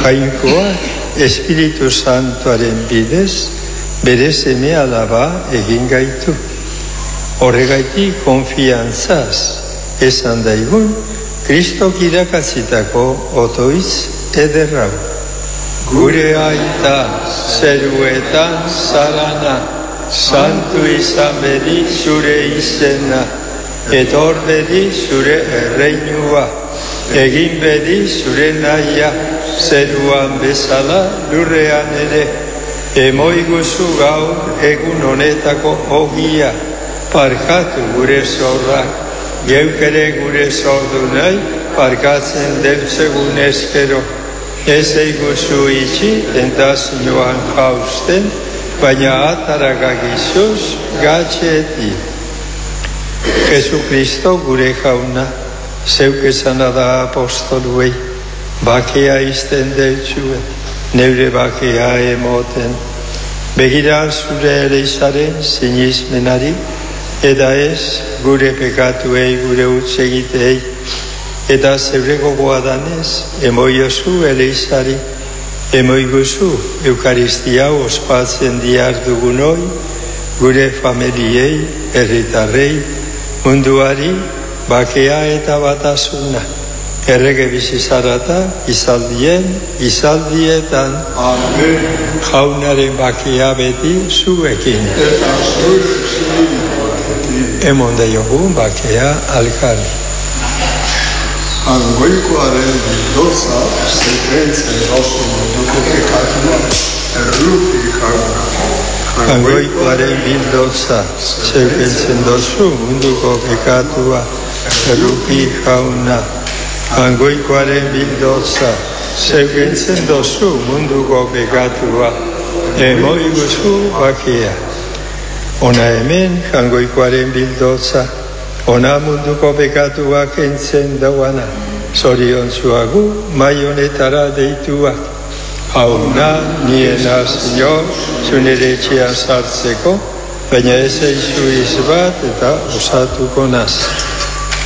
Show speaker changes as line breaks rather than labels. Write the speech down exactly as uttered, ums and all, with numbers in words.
Jainkoak Espiritu Santuaren bidez bere seme alaba egin gaitu. Horregaitik konfiantzaz esan daigun Kristok irakatzitako otoitz ederrau. Gure aita zeruetan zarana, santu izan bedi zure izena, etor bedi zure erreinua, egin bedi zure naia, zeruan bezala lurrean ere, emoiguzu gaur egun honetako ogia, parkatu gure zorrak, geukere gure zordu nahi, parkatzen deltzegun eskero, ez eiguzu itxi tentazioan jausten, baina ataragak izuz gatxeti. Jesukristo gure jauna, zeuk esana da apostoluei, bakea izten deltsue, neure bakea emoten, begira zure eleizaren sinizmenari, eta ez gure pekatuei gure utzegitei, eta zeure gogoa danez, emoiozu eleizari, emoiguzu Eukaristia ospatzen diar dugunoi, gure familiei, herritarrei, munduari, bakea eta batasuna, errege bizizarata, izaldien, izaldietan, Amen. Jaunaren bakea beti zuekin. Emon daiogun bakea alkari.
Hangoikoaren bildoza, zekentzen dozu munduko pekatua, erruki jauna.
Hangoikoaren bildoza, zekentzen dozu munduko pekatua, erruki jauna. Hangoikoaren bildoza, zekentzen dozu munduko pekatua, emoiguzu bakea. Ona hemen, hangoikoaren bildoza, ona munduko pekatuak entzen dauana, zoriontzuagu mai honetara deituak. Hauna, niena, Señor, zunere etxean sartzeko, baina ez eizu izbat eta osatuko naz.